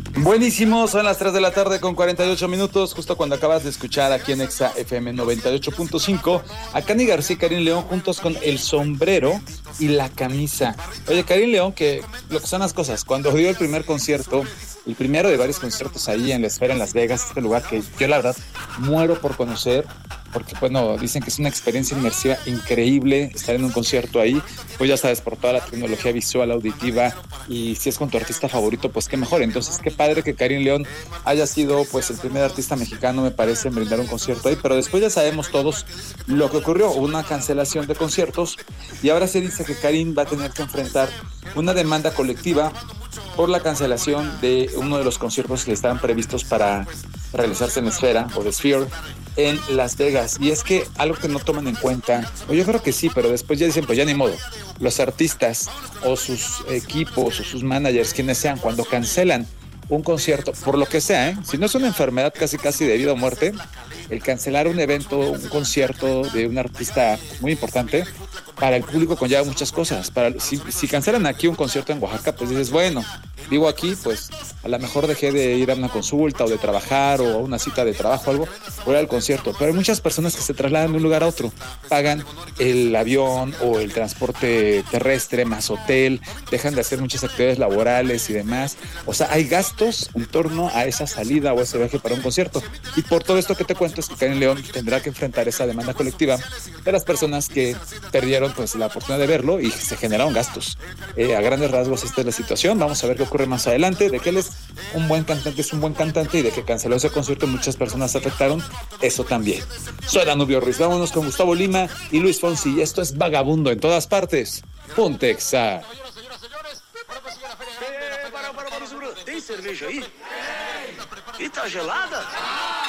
Buenísimo, son las 3 de la tarde con 48 minutos, justo cuando acabas de escuchar aquí en Exa FM 98.5 a Cani García y Karim León juntos con el sombrero y la camisa. Oye, Karim León, que lo que son las cosas, cuando dio el primer concierto, el primero de varios conciertos ahí en la Esfera en Las Vegas, este lugar que yo la verdad muero por conocer, porque bueno, dicen que es una experiencia inmersiva increíble estar en un concierto ahí, pues ya sabes, por toda la tecnología visual, auditiva, y si es con tu artista favorito, pues qué mejor. Entonces, qué padre que Karim León haya sido pues el primer artista mexicano, me parece, en brindar un concierto ahí, pero después ya sabemos todos lo que ocurrió, una cancelación de conciertos, y ahora se dice que Karim va a tener que enfrentar una demanda colectiva por la cancelación de uno de los conciertos que estaban previstos para realizarse en Esfera o The Sphere en Las Vegas. Y es que algo que no toman en cuenta, o yo creo que sí, pero después ya dicen, pues ya ni modo, los artistas o sus equipos o sus managers, quienes sean, cuando cancelan un concierto, por lo que sea, si no es una enfermedad casi de vida o muerte, el cancelar un evento, un concierto de un artista muy importante, para el público conlleva muchas cosas. Si cancelan aquí un concierto en Oaxaca, pues dices, bueno, vivo aquí, pues a lo mejor dejé de ir a una consulta o de trabajar o a una cita de trabajo o algo, voy al concierto. Pero hay muchas personas que se trasladan de un lugar a otro, pagan el avión o el transporte terrestre más hotel, dejan de hacer muchas actividades laborales y demás. O sea, hay gastos en torno a esa salida o ese viaje para un concierto. Y por todo esto que te cuento es que Karim León tendrá que enfrentar esa demanda colectiva de las personas que perdieron pues la oportunidad de verlo y se generaron gastos. A grandes rasgos esta es la situación. Vamos a ver qué ocurre más adelante. De que él es un buen cantante, es un buen cantante, y de que canceló ese concierto muchas personas se afectaron, eso también. Soy Danubio Ruiz, vámonos con Gustavo Lima y Luis Fonsi, y esto es Vagabundo en todas partes. Ponte Exa. Tem cerveja aí? E tá gelada?